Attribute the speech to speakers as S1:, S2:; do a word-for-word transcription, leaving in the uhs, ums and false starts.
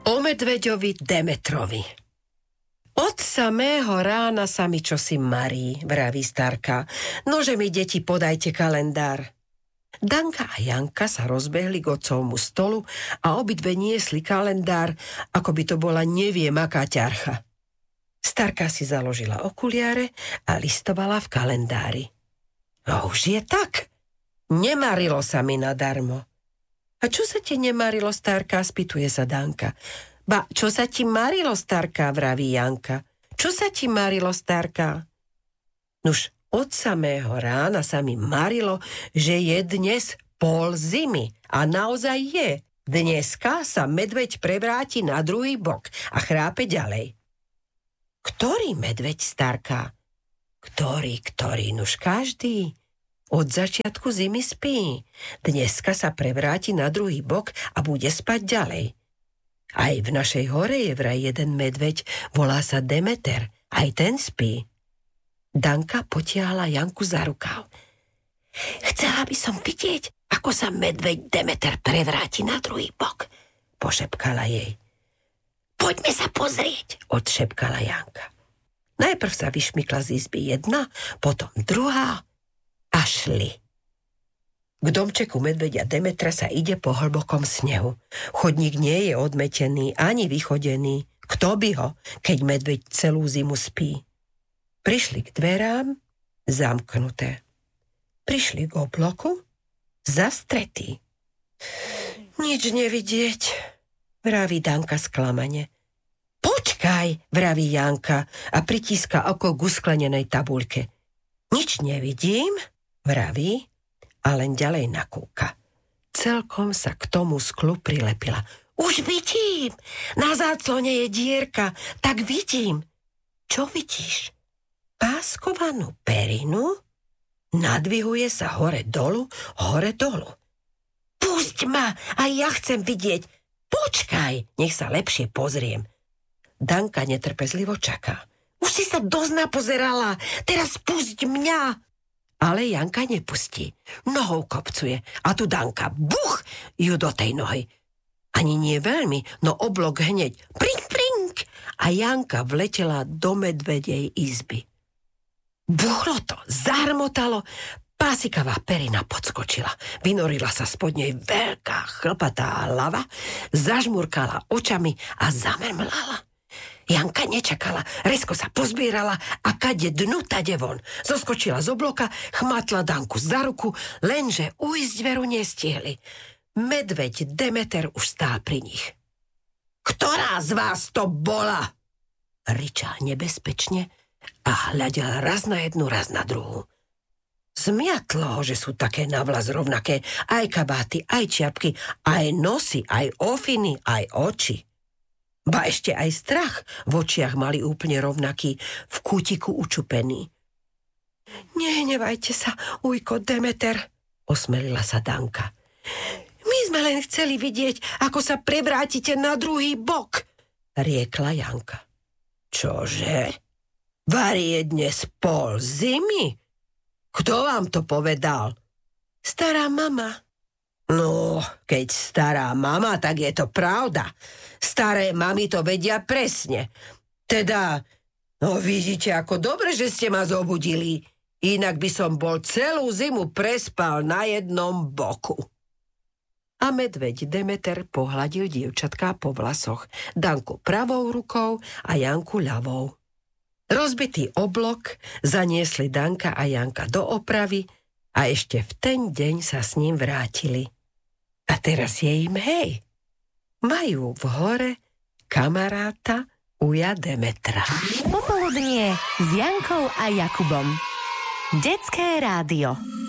S1: O medveďovi Demetrovi. Od samého rána sa mi čosi marí, vraví starka. Nože mi, deti, podajte kalendár. Danka a Janka sa rozbehli k otcovmu stolu a obidve niesli kalendár, ako by to bola neviem aká ťarcha. Starka si založila okuliare a listovala v kalendári. A už je tak. Nemarilo sa mi nadarmo. A čo sa ti nemarilo, starka, spýtuje sa Danka. Ba, čo sa ti marilo, starka, vraví Janka. Čo sa ti marilo, starka? Nuž, od samého rána sa mi marilo, že je dnes pol zimy. A naozaj je. Dneska sa medveď prevráti na druhý bok a chrápe ďalej. Ktorý medveď, starka? Ktorý, ktorý, nuž každý. Od začiatku zimy spí. Dneska sa prevráti na druhý bok a bude spať ďalej. Aj v našej hore je vraj jeden medveď, volá sa Demeter. Aj ten spí. Danka potiahla Janku za rukav. Chcela by som vidieť, ako sa medveď Demeter prevráti na druhý bok, pošepkala jej. Poďme sa pozrieť, odšepkala Janka. Najprv sa vyšmykla z izby jedna, potom druhá a šli. K domčeku medveďa Demetra sa ide po hlbokom snehu. Chodník nie je odmetený ani vychodený. Kto by ho, keď medveď celú zimu spí? Prišli k dverám, zamknuté. Prišli k obloku, zastretý. Nič nevidieť, vraví Danka sklamane. Počkaj, vraví Janka a pritíska oko k usklenenej tabuľke. Nič nevidím, vraví, a len ďalej nakúka. Celkom sa k tomu sklu prilepila. Už vidím, na záclone je dierka, tak vidím. Čo vidíš? Páskovanú perinu? Nadvihuje sa hore dolu, hore dolu. Pusť ma, aj ja chcem vidieť. Počkaj, nech sa lepšie pozriem. Danka netrpezlivo čaká. Už si sa dosť napozerala, teraz pusť mňa. Ale Janka nepustí. Nohou kopcuje. A tu Danka, buch, ju do tej nohy. Ani nie veľmi, no oblok hneď. Prink, prink. A Janka vletela do medvedej izby. Buchlo to, zahrmotalo. Pásikavá perina podskočila. Vynorila sa spod nej veľká chlpatá hlava, zažmurkala očami a zamrmlala. Janka nečakala, rezko sa pozbierala a kade dnu, tade von. Zoskočila z obloka, chmatla Danku za ruku, lenže ujsť veru nestihli. Medveď Demeter už stál pri nich. Ktorá z vás to bola? Ričal nebezpečne a hľadel raz na jednu, raz na druhú. Zmiatlo ho, že sú také navlas rovnaké, aj kabáty, aj čiapky, aj nosy, aj ofiny, aj oči. Ba ešte aj strach v očiach mali úplne rovnaký, v kútiku učupený. Nehnevajte sa, ujko Demeter, osmelila sa Danka. My sme len chceli vidieť, ako sa prevrátite na druhý bok, riekla Janka. Čože? Vari je dnes pol zimy? Kto vám to povedal? Stará mama. No, keď stará mama, tak je to pravda. Staré mami to vedia presne. Teda, no vidíte, ako dobre, že ste ma zobudili. Inak by som bol celú zimu prespal na jednom boku. A medveď Demeter pohľadil dievčatká po vlasoch, Danku pravou rukou a Janku ľavou. Rozbitý oblok zaniesli Danka a Janka do opravy a ešte v ten deň sa s ním vrátili. A teraz je im hej. Majú v hore kamaráta uja Demetra.
S2: Popoludnie s Jankou a Jakubom. Detské rádio.